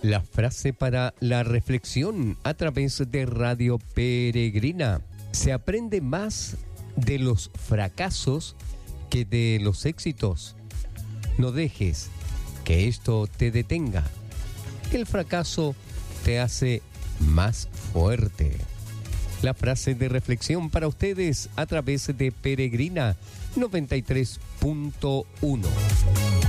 La frase para la reflexión a través de Radio Peregrina. Se aprende más de los fracasos que de los éxitos. No dejes que esto te detenga. El fracaso te hace más fuerte. La frase de reflexión para ustedes a través de Peregrina 93.1.